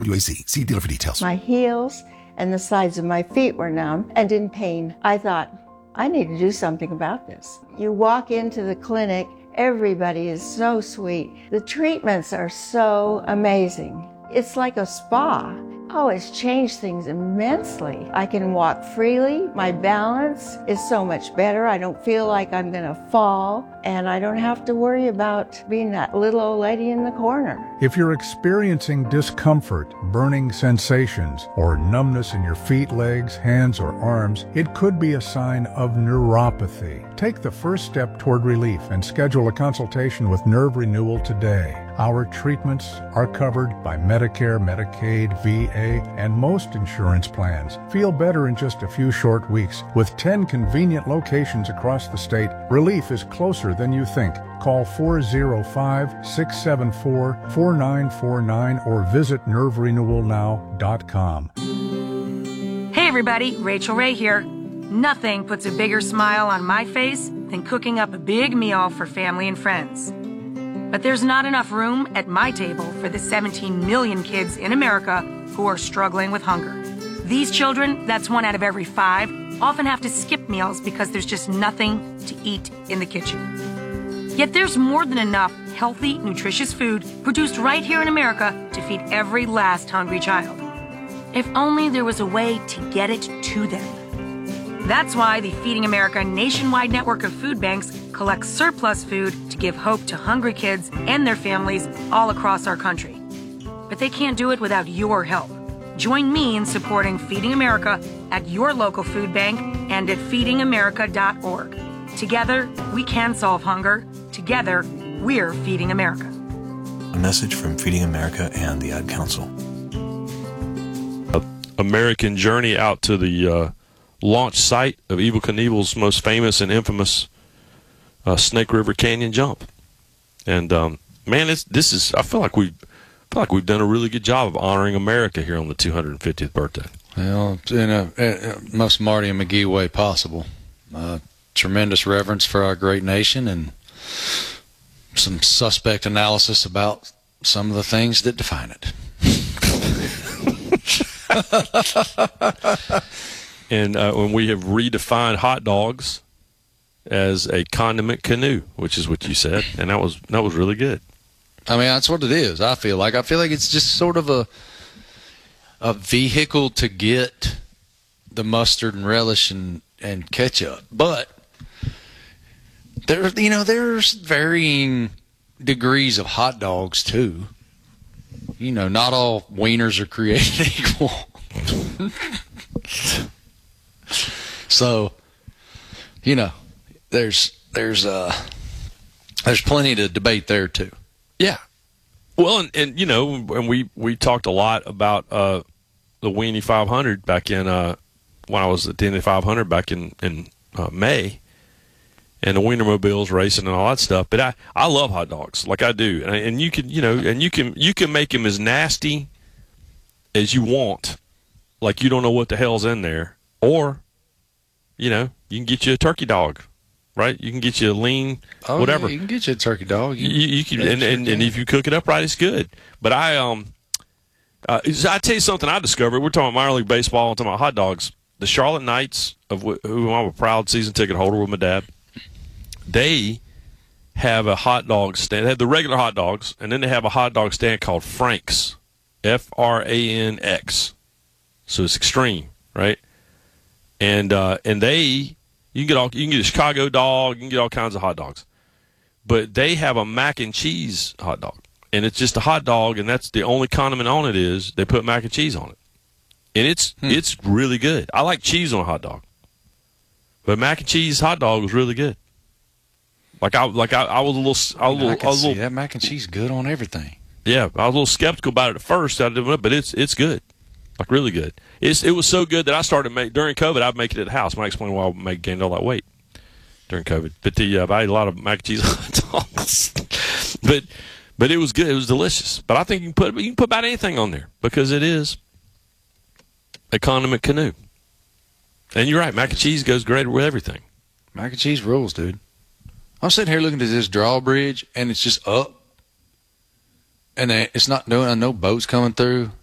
WAC. See dealer for details. My heels and the sides of my feet were numb and in pain. I thought, I need to do something about this. You walk into the clinic, everybody is so sweet. The treatments are so amazing. It's like a spa. Oh, it's changed things immensely. I can walk freely. My balance is so much better. I don't feel like I'm going to fall, and I don't have to worry about being that little old lady in the corner. If you're experiencing discomfort, burning sensations, or numbness in your feet, legs, hands, or arms, it could be a sign of neuropathy. Take the first step toward relief and schedule a consultation with Nerve Renewal today. Our treatments are covered by Medicare, Medicaid, VA, and most insurance plans. Feel better in just a few short weeks. With 10 convenient locations across the state, relief is closer than you think. Call 405-674-4949 or visit nerverenewalnow.com. Hey everybody, Rachel Ray here. Nothing puts a bigger smile on my face than cooking up a big meal for family and friends. But there's not enough room at my table for the 17 million kids in America who are struggling with hunger. These children, that's 1 out of every 5, often have to skip meals because there's just nothing to eat in the kitchen. Yet there's more than enough healthy, nutritious food produced right here in America to feed every last hungry child. If only there was a way to get it to them. That's why the Feeding America nationwide network of food banks collects surplus food to give hope to hungry kids and their families all across our country. But they can't do it without your help. Join me in supporting Feeding America at your local food bank and at feedingamerica.org. Together, we can solve hunger. Together, we're Feeding America. A message from Feeding America and the Ad Council. American journey out to the launch site of Evel Knievel's most famous and infamous Snake River Canyon jump. And man, I feel like we've done a really good job of honoring America here on the 250th birthday. Well, in a most Marty and McGee way possible. Tremendous reverence for our great nation and some suspect analysis about some of the things that define it. And when we have redefined hot dogs as a condiment canoe, which is what you said, and that was really good. I mean, that's what it is. I feel like it's just sort of a vehicle to get the mustard and relish and ketchup. But there's varying degrees of hot dogs too. Not all wieners are created equal. So, there's plenty to debate there too. Yeah. Well, and we talked a lot about the Weenie 500 back in when I was at the Indy 500 back in May, and the Wienermobiles racing and all that stuff. But I love hot dogs, like I do, and you can you can make them as nasty as you want, like you don't know what the hell's in there, or you can get you a turkey dog. Right, you can get you a lean, whatever. Yeah, you can get you a turkey dog. You can, and if you cook it up right, it's good. But I tell you something I discovered. We're talking about minor league baseball. I'm talking about hot dogs. The Charlotte Knights, of whom I'm a proud season ticket holder with my dad, they have a hot dog stand. They have the regular hot dogs, and then they have a hot dog stand called Frank's, Franx. So it's extreme, right? And they. You can get a Chicago dog, you can get all kinds of hot dogs. But they have a mac and cheese hot dog. And it's just a hot dog, and that's the only condiment on it is they put mac and cheese on it. And it's really good. I like cheese on a hot dog. But mac and cheese hot dog was really good. I was a little see that mac and cheese good on everything. Yeah, I was a little skeptical about it at first, but it's good. Like really good. It was so good that I started during COVID. I'd make it at the house. Might explain why I gained all that weight during COVID. But I ate a lot of mac and cheese hot dogs. but it was good. It was delicious. But I think you can put about anything on there because it is a condiment canoe. And you're right. Mac and cheese goes great with everything. Mac and cheese rules, dude. I'm sitting here looking at this drawbridge, and it's just up, and it's not doing. I know boats coming through.